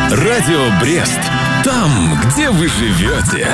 Радио Брест. Там, где вы живете.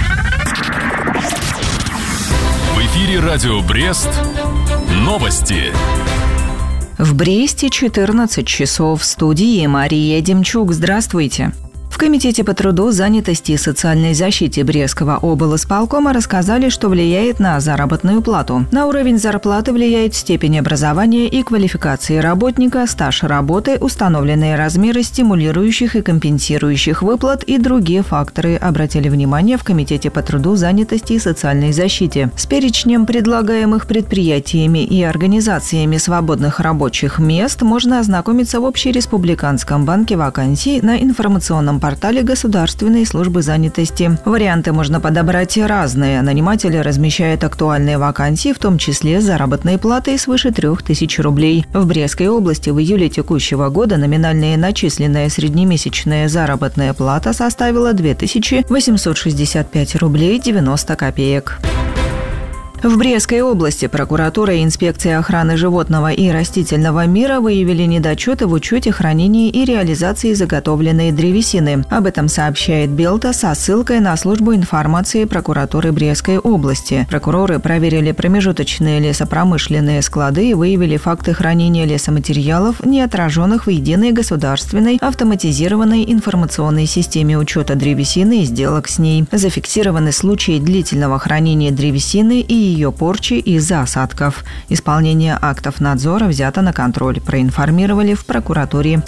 В эфире Радио Брест. Новости. В Бресте 14 часов. В студии Мария Демчук. Здравствуйте. В Комитете по труду, занятости и социальной защите Брестского облисполкома рассказали, что влияет на заработную плату. На уровень зарплаты влияет степень образования и квалификации работника, стаж работы, установленные размеры стимулирующих и компенсирующих выплат и другие факторы, обратили внимание в Комитете по труду, занятости и социальной защите. С перечнем предлагаемых предприятиями и организациями свободных рабочих мест можно ознакомиться в Общереспубликанском банке вакансий на информационном портале Государственной службы занятости. Варианты можно подобрать разные. Наниматели размещают актуальные вакансии, в том числе с заработной платой свыше 3000 рублей. В Брестской области в июле текущего года номинальная начисленная среднемесячная заработная плата составила 2865 рублей 90 копеек. В Брестской области прокуратура и инспекция охраны животного и растительного мира выявили недочеты в учете хранения и реализации заготовленной древесины. Об этом сообщает Белта со ссылкой на службу информации прокуратуры Брестской области. Прокуроры проверили промежуточные лесопромышленные склады и выявили факты хранения лесоматериалов, не отраженных в единой государственной автоматизированной информационной системе учета древесины и сделок с ней. Зафиксированы случаи длительного хранения древесины и ее порчи из-за осадков. Исполнение актов надзора взято на контроль, проинформировали в прокуратуре.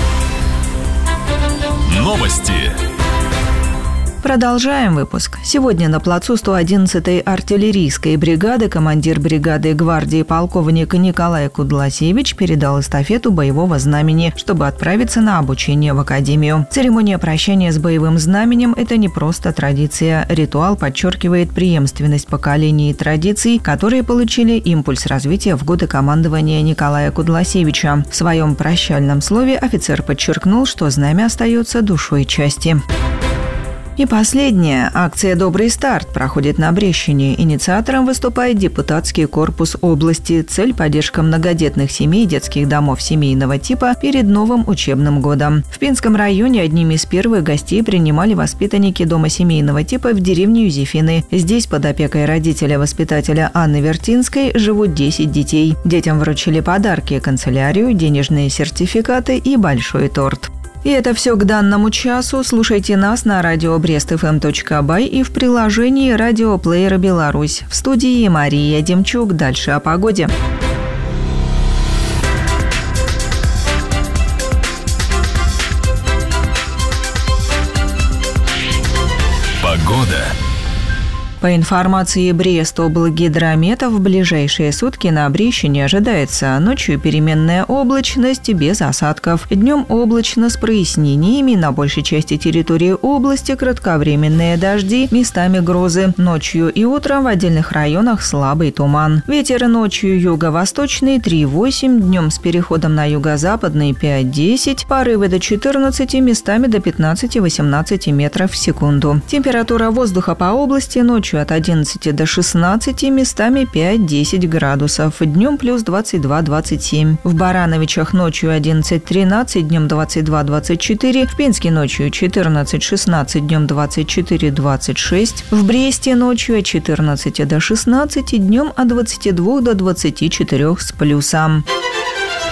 Новости. Продолжаем выпуск. Сегодня на плацу 111-й артиллерийской бригады командир бригады гвардии полковник Николай Кудласевич передал эстафету боевого знамени, чтобы отправиться на обучение в академию. Церемония прощания с боевым знаменем – это не просто традиция. Ритуал подчеркивает преемственность поколений и традиций, которые получили импульс развития в годы командования Николая Кудласевича. В своем прощальном слове офицер подчеркнул, что знамя остается душой части. И последняя. Акция «Добрый старт» проходит на Брестщине. Инициатором выступает депутатский корпус области. Цель – поддержка многодетных семей и детских домов семейного типа перед новым учебным годом. В Пинском районе одними из первых гостей принимали воспитанники дома семейного типа в деревне Юзефины. Здесь под опекой родителя-воспитателя Анны Вертинской живут 10 детей. Детям вручили подарки – канцелярию, денежные сертификаты и большой торт. И это все к данному часу. Слушайте нас на радио brestfm.by и в приложении радиоплеера «Беларусь». В студии Мария Демчук. Дальше о погоде. Погода. По информации Брестоблгидромета, в ближайшие сутки на Брестщине ожидается ночью переменная облачность без осадков. Днем облачно с прояснениями, на большей части территории области кратковременные дожди, местами грозы. Ночью и утром в отдельных районах слабый туман. Ветер ночью юго-восточный 3,8, днем с переходом на юго-западный 5-10, порывы до 14, местами до 15-18 метров в секунду. Температура воздуха по области ночью от 11 до 16, местами 5-10 градусов, днем плюс 22-27. В Барановичах ночью 11-13, днем 22-24, в Пинске ночью 14-16, днем 24-26, в Бресте ночью от 14 до 16, днем от 22 до 24 с плюсом.